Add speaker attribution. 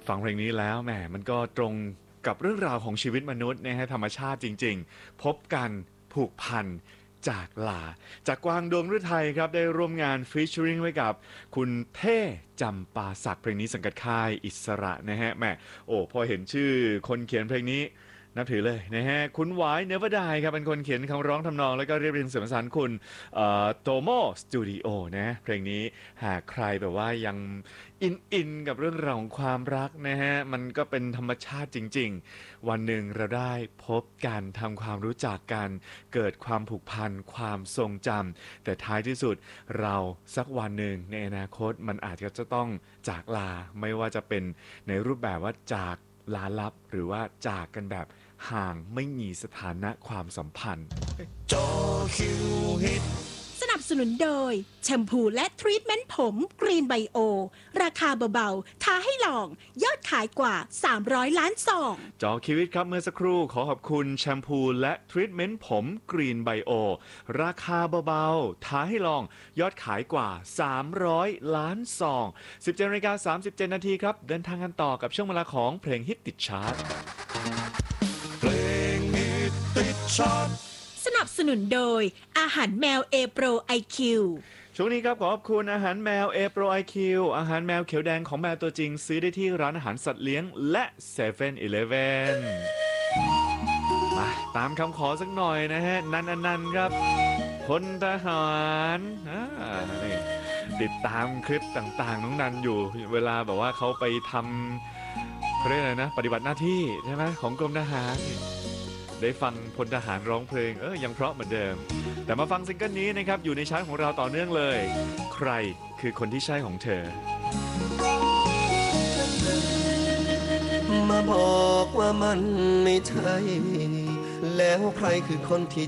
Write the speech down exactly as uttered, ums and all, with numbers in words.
Speaker 1: ฟังเพลงนี้แล้วแหมมันก็ตรงกับเรื่องราวของชีวิตมนุษย์นะฮะธรรมชาติจริงๆพบกันผูกพันจากลาจากกวางดวงฤทัยครับได้ร่วมงานฟีเจอริงไว้กับคุณเท่จำปาสักเพลงนี้สังกัดค่ายอิสระนะฮะแหมโอ้พอเห็นชื่อคนเขียนเพลงนี้นับถือเลยนะฮะคุณหวายเนเวอร์ไดครับเป็นคนเขียนคำร้องทำนองแล้วก็เรียบเรียงเสียงประสานคุณโตโมสตูดิโอนะเพลงนี้หากใครแบบว่ายังอินอินกับเรื่องราวของความรักนะฮะมันก็เป็นธรรมชาติจริงๆวันหนึ่งเราได้พบกันทำความรู้จักกันเกิดความผูกพันความทรงจำแต่ท้ายที่สุดเราสักวันหนึ่งในอนาคตมันอาจจะต้องจากลาไม่ว่าจะเป็นในรูปแบบว่าจากลาลับหรือว่าจากกันแบบห่างไม่มีสถานะความสัมพันธ์
Speaker 2: จอคิวฮิต
Speaker 3: สนับสนุนโดยแชมพูและทรีทเมนต์ผมกรีนไบโอราคาเบาๆท้าให้ลองยอดขายกว่าสามร้อยล้านซอง
Speaker 1: จอคิวิตครับเมื่อสักครู่ขอขอบคุณแชมพูและทรีทเมนต์ผมกรีนไบโอราคาเบาๆท้าให้ลองยอดขายกว่าสามร้อยล้านซอง สิบเจ็ดนาฬิกาสามสิบเจ็ดนาทีครับเดินทางกันต่อกับช่วงเวลาของเพลงฮิตติดชาร์ต
Speaker 2: เพลงฮิตติดชาร์ต
Speaker 3: สนับสนุนโดยอาหารแมว A Pro ไอ คิว
Speaker 1: ช่วงนี้ครับขอขอบคุณอาหารแมว A Pro ไอ คิว อาหารแมวเขียวแดงของแมวตัวจริงซื้อได้ที่ร้านอาหารสัตว์เลี้ยงและเซเว่นอีเลฟเว่นมาตามคำขอสักหน่อยนะฮะนันอนันต์ครับพลทหารนี่ติดตามคลิปต่างๆน้องนันอยู่เวลาแบบว่าเขาไปทำเขาเรียกอะไรนะปฏิบัติหน้าที่ใช่ไหมของกรมทหารได้ฟังพลทหารร้องเพลงเออยังเพราะเหมือนเดิมแต่มาฟังซิงเกิลนี้นะครับอยู่ในชาร์ตของเราต่อเนื่องเลยใครคือคนที่ใช่ของเธอ
Speaker 2: มาบอกว่ามันไม่ใช่แล้วใครคือคนที่